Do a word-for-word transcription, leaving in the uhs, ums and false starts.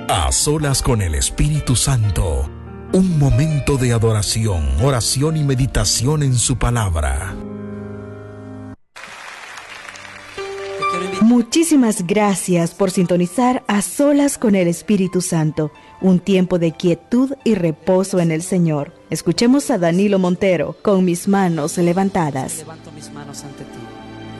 A solas con el Espíritu Santo. Un momento de adoración, oración y meditación en su palabra. Muchísimas gracias por sintonizar A Solas con el Espíritu Santo, un tiempo de quietud y reposo en el Señor. Escuchemos a Danilo Montero con Mis manos levantadas. Levanto mis manos ante ti.